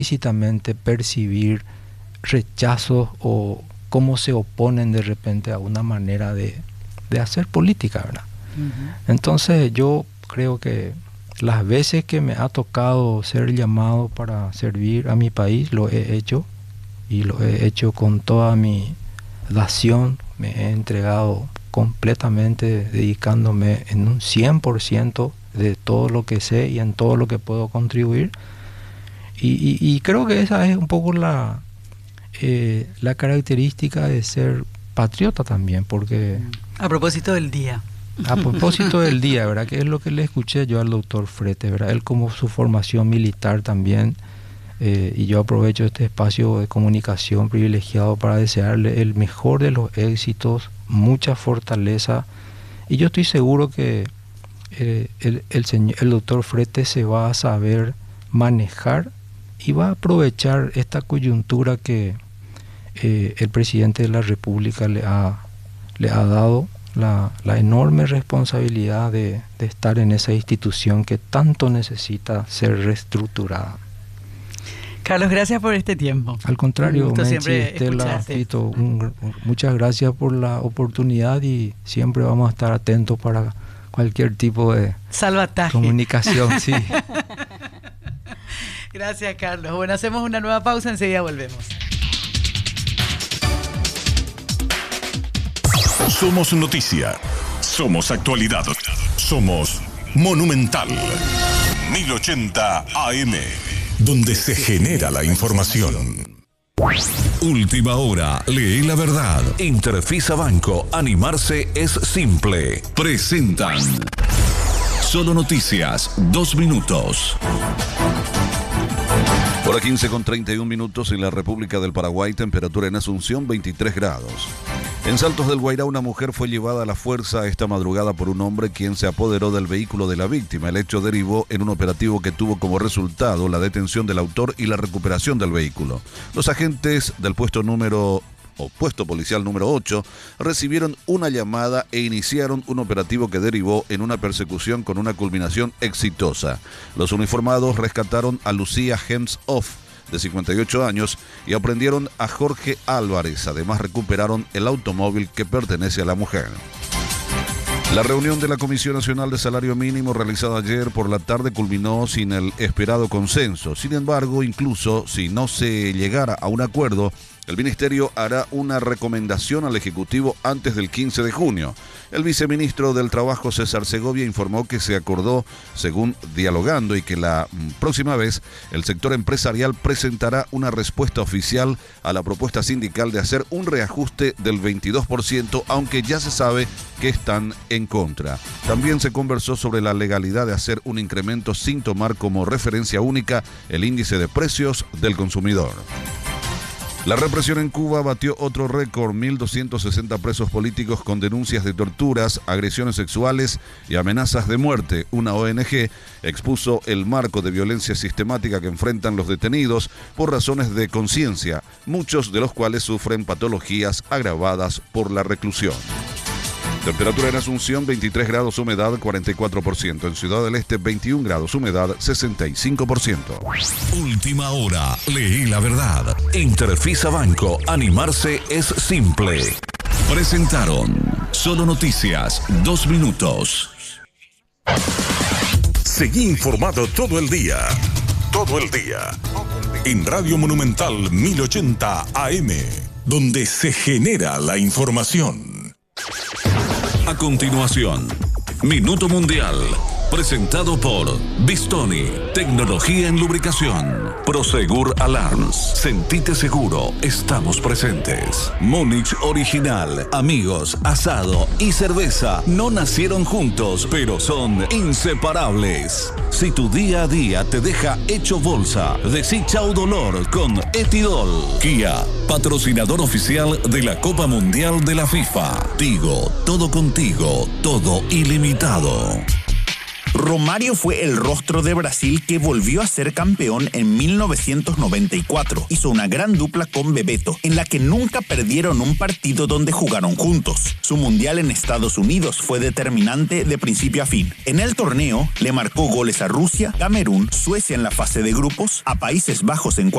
explícitamente percibir rechazos o cómo se oponen de repente a una manera de hacer política, ¿verdad? Entonces yo creo que las veces que me ha tocado ser llamado para servir a mi país, lo he hecho, y lo he hecho con toda mi dación, me he entregado completamente, dedicándome en un 100% de todo lo que sé y en todo lo que puedo contribuir. Y creo que esa es un poco la característica de ser patriota también, porque... A propósito del día. A propósito del día, ¿verdad? Que es lo que le escuché yo al doctor Frete, ¿verdad? Él como su formación militar también, y yo aprovecho este espacio de comunicación privilegiado para desearle el mejor de los éxitos, mucha fortaleza, y yo estoy seguro que el doctor Frete se va a saber manejar y va a aprovechar esta coyuntura que el presidente de la República le ha dado, la enorme responsabilidad de estar en esa institución que tanto necesita ser reestructurada. Carlos, gracias por este tiempo. Al contrario, Menchi, Estela, Tito, muchas gracias por la oportunidad y siempre vamos a estar atentos para cualquier tipo de salvataje, comunicación. Sí. Gracias, Carlos. Bueno, hacemos una nueva pausa, enseguida volvemos. Somos noticia, somos actualidad, somos Monumental 1080 AM, donde se genera la información. Última hora, lee la verdad. Interfisa Banco, animarse es simple. Presentan Solo Noticias, 2 minutos. Hora 15:31 en la República del Paraguay, temperatura en Asunción 23 grados. En Saltos del Guairá, una mujer fue llevada a la fuerza esta madrugada por un hombre quien se apoderó del vehículo de la víctima. El hecho derivó en un operativo que tuvo como resultado la detención del autor y la recuperación del vehículo. Los agentes del puesto policial número 8 recibieron una llamada e iniciaron un operativo que derivó en una persecución con una culminación exitosa. Los uniformados rescataron a Lucía Hemshoff, de 58 años, y aprendieron a Jorge Álvarez. Además, recuperaron el automóvil que pertenece a la mujer. La reunión de la Comisión Nacional de Salario Mínimo realizada ayer por la tarde culminó sin el esperado consenso. Sin embargo, incluso si no se llegara a un acuerdo, el Ministerio hará una recomendación al Ejecutivo antes del 15 de junio. El viceministro del Trabajo, César Segovia, informó que se acordó según dialogando y que la próxima vez el sector empresarial presentará una respuesta oficial a la propuesta sindical de hacer un reajuste del 22%, aunque ya se sabe que están en contra. También se conversó sobre la legalidad de hacer un incremento sin tomar como referencia única el índice de precios del consumidor. La represión en Cuba batió otro récord, 1.260 presos políticos con denuncias de torturas, agresiones sexuales y amenazas de muerte. Una ONG expuso el marco de violencia sistemática que enfrentan los detenidos por razones de conciencia, muchos de los cuales sufren patologías agravadas por la reclusión. Temperatura en Asunción 23 grados, humedad 44%. En Ciudad del Este 21 grados, humedad 65%. Última hora, leí la verdad. Interfisa Banco, animarse es simple. Presentaron Solo Noticias, 2 minutos. Seguí informado todo el día. Todo el día. En Radio Monumental 1080 AM, donde se genera la información. A continuación, Minuto Mundial, presentado por Bistoni, tecnología en lubricación. Prosegur Alarms, sentite seguro, estamos presentes. Múnich Original, amigos, asado y cerveza no nacieron juntos, pero son inseparables. Si tu día a día te deja hecho bolsa, decí chau dolor con Etidol. Kia, patrocinador oficial de la Copa Mundial de la FIFA. Tigo, todo contigo, todo ilimitado. Romário fue el rostro de Brasil que volvió a ser campeón en 1994. Hizo una gran dupla con Bebeto, en la que nunca perdieron un partido donde jugaron juntos. Su mundial en Estados Unidos fue determinante de principio a fin. En el torneo le marcó goles a Rusia, Camerún, Suecia en la fase de grupos, a Países Bajos en